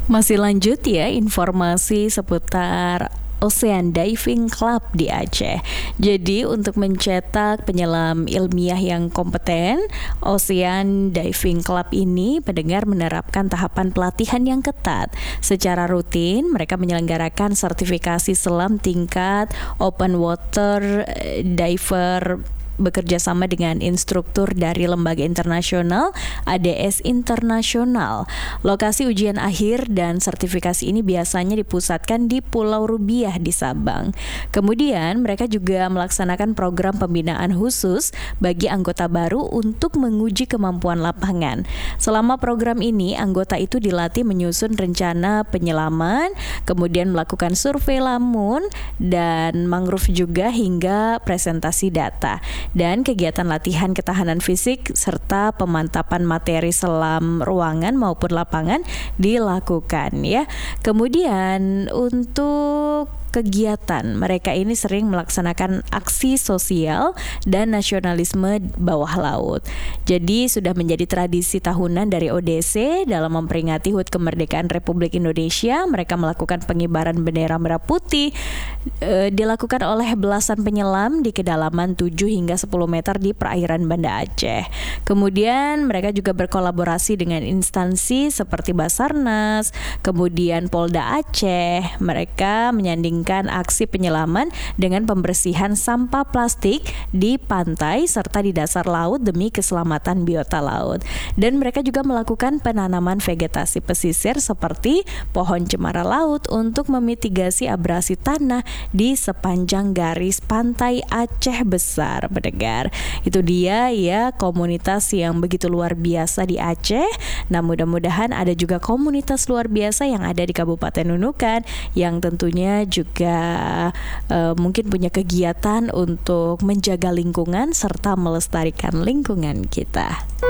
Masih lanjut ya informasi seputar Ocean Diving Club di Aceh. Jadi untuk mencetak penyelam ilmiah yang kompeten, Ocean Diving Club ini pendengar menerapkan tahapan pelatihan yang ketat. Secara rutin mereka menyelenggarakan sertifikasi selam tingkat open water diver bekerja sama dengan instruktur dari lembaga internasional ADS Internasional. Lokasi ujian akhir dan sertifikasi ini biasanya dipusatkan di Pulau Rubiah di Sabang. Kemudian mereka juga melaksanakan program pembinaan khusus bagi anggota baru untuk menguji kemampuan lapangan. Selama program ini, anggota itu dilatih menyusun rencana penyelaman, kemudian melakukan survei lamun dan mangrove juga hingga presentasi data. Dan kegiatan latihan ketahanan fisik serta pemantapan materi selam ruangan maupun lapangan dilakukan ya. Kemudian untuk kegiatan mereka ini sering melaksanakan aksi sosial dan nasionalisme bawah laut. Jadi sudah menjadi tradisi tahunan dari ODC dalam memperingati HUT kemerdekaan Republik Indonesia. Mereka melakukan pengibaran bendera merah putih dilakukan oleh belasan penyelam di kedalaman 7 hingga 10 meter di perairan Banda Aceh. Kemudian mereka juga berkolaborasi dengan instansi seperti Basarnas, kemudian Polda Aceh. Mereka menyandingkan aksi penyelaman dengan pembersihan sampah plastik di pantai serta di dasar laut demi keselamatan biota laut. Dan mereka juga melakukan penanaman vegetasi pesisir seperti pohon cemara laut untuk memitigasi abrasi tanah di sepanjang garis pantai Aceh Besar. Pendengar, itu dia ya komunitas yang begitu luar biasa di Aceh. Nah, mudah-mudahan ada juga komunitas luar biasa yang ada di Kabupaten Nunukan yang tentunya juga mungkin punya kegiatan untuk menjaga lingkungan serta melestarikan lingkungan kita.